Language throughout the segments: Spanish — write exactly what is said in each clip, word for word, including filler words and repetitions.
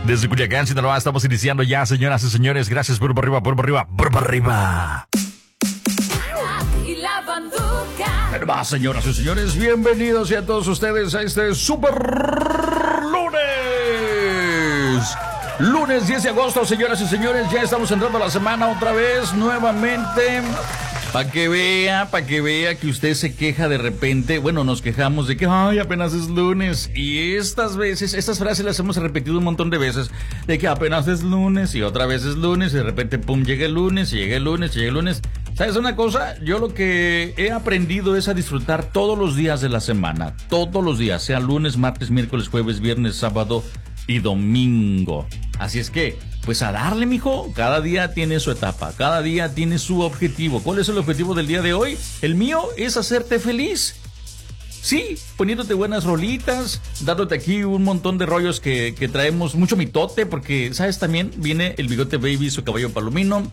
Desde Culiacán, Sinaloa, estamos iniciando ya, señoras y señores. Gracias, por arriba, por arriba, por arriba. Y la banduca. Pero va, señoras y señores, bienvenidos y a todos ustedes a este super lunes. Lunes diez de agosto, señoras y señores, ya estamos entrando a la semana otra vez, nuevamente. Para que vea, para que vea que usted se queja de repente. Bueno, nos quejamos de que, ay, apenas es lunes. Y estas veces, estas frases las hemos repetido un montón de veces. De que apenas es lunes y otra vez es lunes. Y de repente, pum, llega el lunes y llega el lunes y llega el lunes. ¿Sabes una cosa? Yo lo que he aprendido es a disfrutar todos los días de la semana. Todos los días, sea lunes, martes, miércoles, jueves, viernes, sábado y domingo. Así es que, pues a darle, mijo. Cada día tiene su etapa, cada día tiene su objetivo. ¿Cuál es el objetivo del día de hoy? El mío es hacerte feliz. Sí, poniéndote buenas rolitas, dándote aquí un montón de rollos que, que traemos, mucho mitote, porque, ¿sabes? También viene el Bigote Baby, su caballo palomino,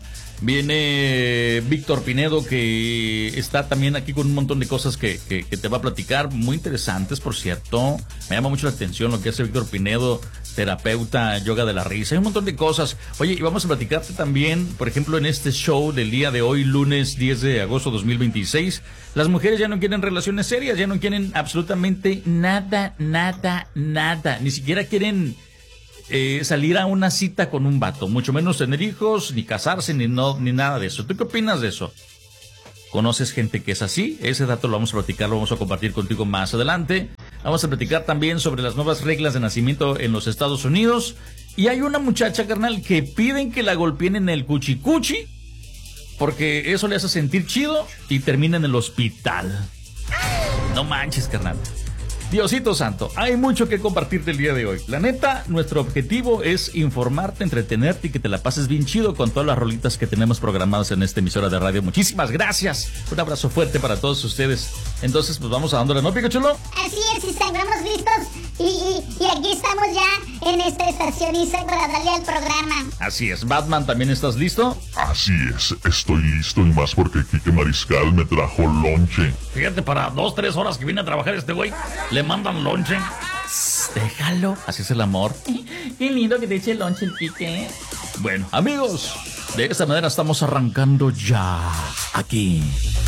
viene Víctor Pinedo, que está también aquí con un montón de cosas que, que, que te va a platicar, muy interesantes, por cierto. Me llama mucho la atención lo que hace Víctor Pinedo, terapeuta, yoga de la risa, hay un montón de cosas. Oye, y vamos a platicarte también, por ejemplo, en este show del día de hoy, lunes diez de agosto dos mil veintiséis, las mujeres ya no quieren relaciones serias, ya no quieren absolutamente nada, nada, nada, ni siquiera quieren eh, salir a una cita con un vato, mucho menos tener hijos, ni casarse, ni, no, ni nada de eso. ¿Tú qué opinas de eso? ¿Conoces gente que es así? Ese dato lo vamos a platicar, lo vamos a compartir contigo más adelante. Vamos a platicar también sobre las nuevas reglas de nacimiento en los Estados Unidos. Y hay una muchacha, carnal, que piden que la golpeen en el cuchicuchi, porque eso le hace sentir chido y termina en el hospital. No manches, carnal. Diosito santo, hay mucho que compartir del día de hoy. La neta, nuestro objetivo es informarte, entretenerte y que te la pases bien chido con todas las rolitas que tenemos programadas en esta emisora de radio. Muchísimas gracias. Un abrazo fuerte para todos ustedes. Entonces, pues vamos a dándole, ¿no, Pikachulo? Así es, Isaac, vamos listos. Y, y, y aquí estamos ya en esta estación, Isaac, para darle al programa. Así es. Batman, ¿también estás listo? Así es, estoy listo y más porque Quique Mariscal me trajo lonche. Fíjate, para dos, tres horas que viene a trabajar este güey, le mandan lonche. Psst, déjalo, así es el amor. Qué lindo que te eche el lonche el Quique. Bueno, amigos, de esta manera estamos arrancando ya aquí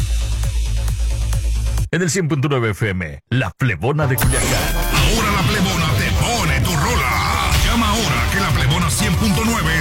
en el cien punto nueve F M, La Plebona de Culiacán. Ahora La Plebona te pone tu rola. Llama ahora que La Plebona cien punto nueve